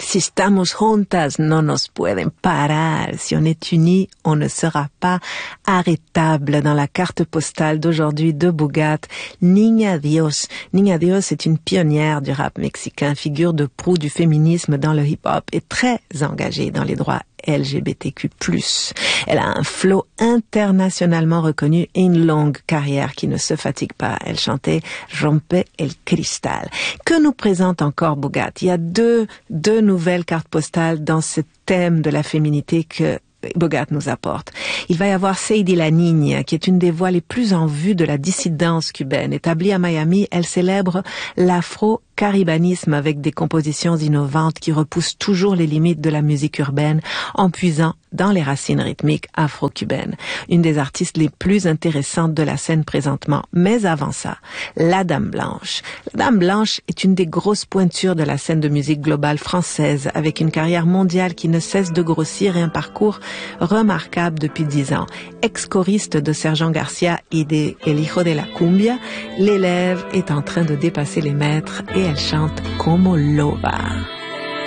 Si estamos juntas, no nos pueden parar. Si on est unis, on ne sera pas arrêtable. Dans la carte postale d'aujourd'hui de Bugatti, Niña Dios. Niña Dios est une pionnière du rap mexicain, figure de proue du féminisme dans le hip-hop et très engagée dans les droits LGBTQ+. Elle a un flow internationalement reconnu et une longue carrière qui ne se fatigue pas. Elle chantait Rompe el Cristal. Que nous présente encore Bugatti? Il y a deux nouvelles cartes postales dans ce thème de la féminité que Bugatti nous apporte. Il va y avoir Sadie La Niña, qui est une des voix les plus en vue de la dissidence cubaine. Établie à Miami, elle célèbre l'afro-caribanisme avec des compositions innovantes qui repoussent toujours les limites de la musique urbaine en puisant dans les racines rythmiques afro-cubaines. Une des artistes les plus intéressantes de la scène présentement. Mais avant ça, la Dame Blanche. La Dame Blanche est une des grosses pointures de la scène de musique globale française, avec une carrière mondiale qui ne cesse de grossir et un parcours remarquable depuis 10 ans. Ex-choriste de Sergent Garcia et de El Hijo de la Cumbia, l'élève est en train de dépasser les maîtres et elle chante Como Loba.